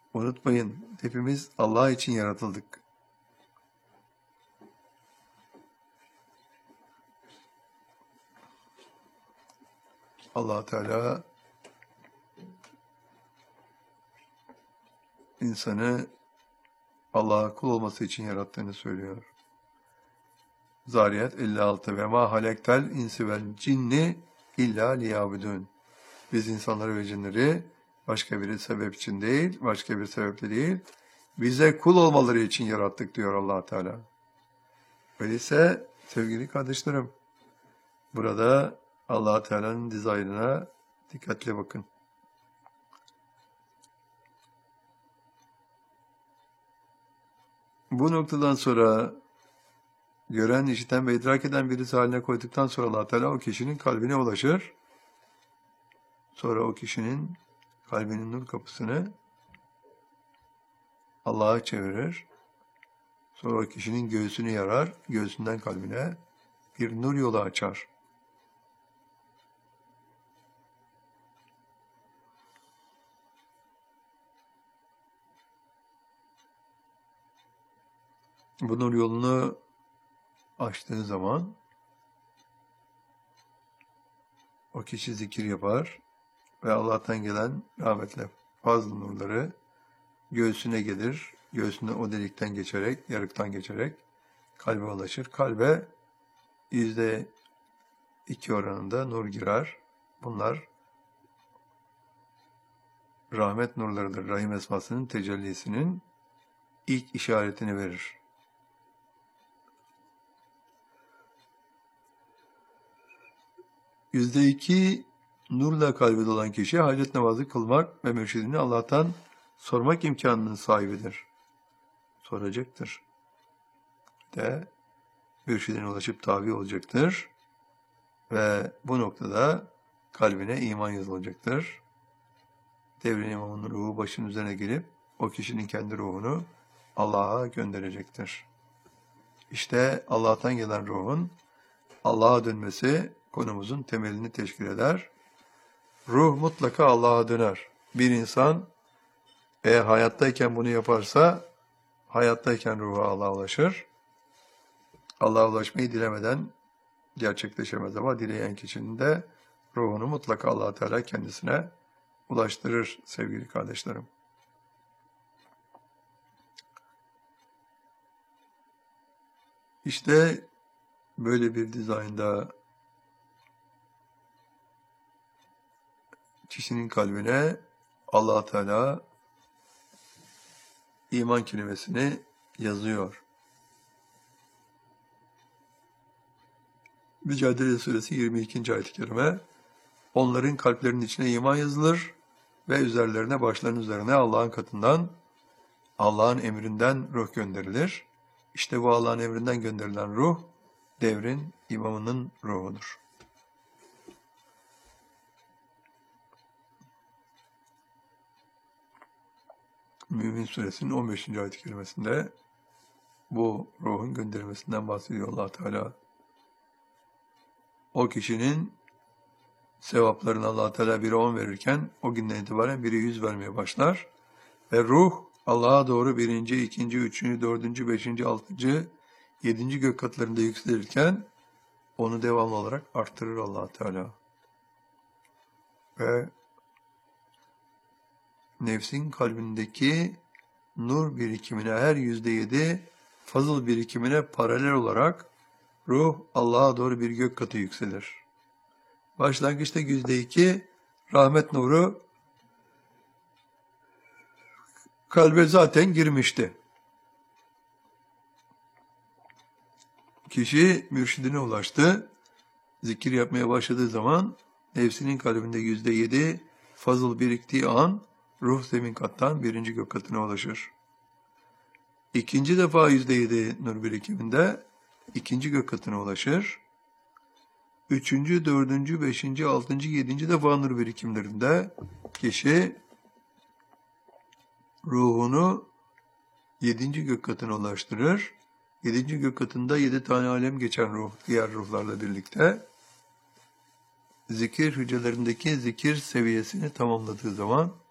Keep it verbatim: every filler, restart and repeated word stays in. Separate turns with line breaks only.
Unutmayın, hepimiz Allah için yaratıldık. Allah Teala insanı Allah'a kul olması için yarattığını söylüyor. Zariyat elli altı ve ma halektel insi vel cinni illa liyabudun. Biz insanları ve cinleri başka bir sebep için değil, başka bir sebeple değil, bize kul olmaları için yarattık diyor Allah Teala. Öyleyse sevgili kardeşlerim, burada Allah Teala'nın dizaynına dikkatle bakın. Bu noktadan sonra gören, işiten ve idrak eden birisi haline koyduktan sonra Allah Teala o kişinin kalbine ulaşır. Sonra o kişinin kalbinin nur kapısını Allah'a çevirir. Sonra o kişinin göğsünü yarar, göğsünden kalbine bir nur yolu açar. Bu nur yolunu açtığı zaman o kişi zikir yapar ve Allah'tan gelen rahmetle fazla nurları göğsüne gelir. Göğsünden o delikten geçerek, yarıktan geçerek kalbe ulaşır. Kalbe yüzde iki oranında nur girer. Bunlar rahmet nurlarıdır. Rahim esmasının tecellisinin ilk işaretini verir. Yüzde iki nurla kalbi dolan kişi hacet namazı kılmak ve mürşidini Allah'tan sormak imkanının sahibidir. Soracaktır. De mürşidine ulaşıp tabi olacaktır. Ve bu noktada kalbine iman yazılacaktır. Devrin imamının ruhu başının üzerine gelip o kişinin kendi ruhunu Allah'a gönderecektir. İşte Allah'tan gelen ruhun Allah'a dönmesi konumuzun temelini teşkil eder. Ruh mutlaka Allah'a döner. Bir insan eğer hayattayken bunu yaparsa, hayattayken ruhu Allah'a ulaşır. Allah'a ulaşmayı dilemeden gerçekleşemez ama dileyen kişinin de ruhunu mutlaka Allah Teala kendisine ulaştırır sevgili kardeşlerim. İşte böyle bir dizaynda kişinin kalbine Allah Teala iman kelimesini yazıyor. Mücadele Suresi yirmi ikinci ayet-i kerime, onların kalplerinin içine iman yazılır ve üzerlerine, başlarının üzerine Allah'ın katından, Allah'ın emrinden ruh gönderilir. İşte bu Allah'ın emrinden gönderilen ruh, devrin imamının ruhudur. Mümin Suresinin on beşinci ayet-i kerimesinde bu ruhun gönderilmesinden bahsediyor Allah Teala. O kişinin sevaplarını Allah Teala biri on verirken o günden itibaren biri yüz vermeye başlar ve ruh Allah'a doğru birinci, ikinci, üçüncü, dördüncü, beşinci, altıncı, yedinci gök katlarında yükselirken onu devamlı olarak arttırır Allah Teala. Ve nefsin kalbindeki nur birikimine her yüzde yedi fazıl birikimine paralel olarak ruh Allah'a doğru bir gök katı yükselir. Başlangıçta yüzde iki rahmet nuru kalbe zaten girmişti. Kişi mürşidine ulaştı. Zikir yapmaya başladığı zaman nefsinin kalbinde yüzde yedi fazıl biriktiği an ruh zemin kattan birinci gök katına ulaşır. İkinci defa yüzde yedi nur birikiminde ikinci gök katına ulaşır. Üçüncü, dördüncü, beşinci, altıncı, yedinci defa nur birikimlerinde kişi ruhunu yedinci gök katına ulaştırır. Yedinci gök katında yedi tane alem geçen ruh, diğer ruhlarla birlikte zikir hücrelerindeki zikir seviyesini tamamladığı zaman